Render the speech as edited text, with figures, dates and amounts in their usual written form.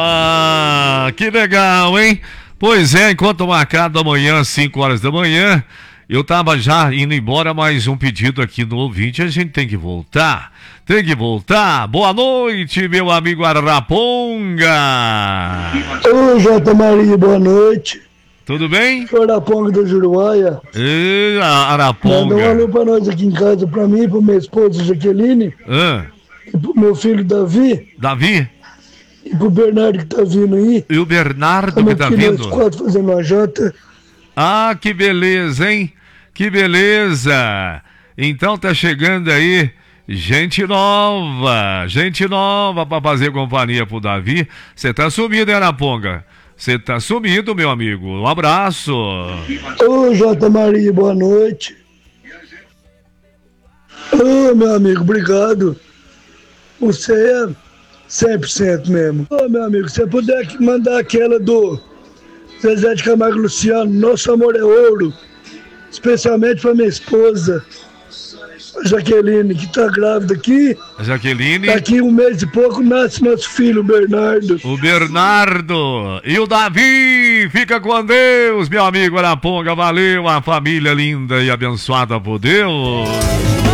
Ah, que legal, hein? Pois é, enquanto marcado amanhã, às 5 horas da manhã, eu tava já indo embora, mas um pedido aqui no ouvinte, a gente tem que voltar. Tem que voltar. Boa noite, meu amigo Araponga. Ô, Jota Maria, boa noite. Tudo bem? Sou Araponga do Juruáia. Araponga. Manda um alô pra nós aqui em casa, pra mim, pra minha esposa Jaqueline, e pro meu filho Davi, Davi? e pro Bernardo que tá vindo aí. E o Bernardo Estamos que tá aqui vindo? nós quatro fazendo uma janta. Ah, que beleza, hein? Que beleza! Então tá chegando aí gente nova pra fazer companhia pro Davi. Você tá sumido, hein, Araponga? Você tá sumido, meu amigo. Um abraço. Ô, Jota Maria, boa noite. Ô, meu amigo, obrigado. Você é 100% mesmo. Ô, meu amigo, se você puder mandar aquela do Zezé de Camargo e Luciano, Nosso Amor é Ouro, especialmente pra minha esposa, a Jaqueline, que tá grávida aqui. A Jaqueline. Daqui um mês e pouco nasce nosso filho, o Bernardo. O Bernardo. E o Davi. Fica com Deus, meu amigo Araponga. Valeu, a família linda e abençoada por Deus.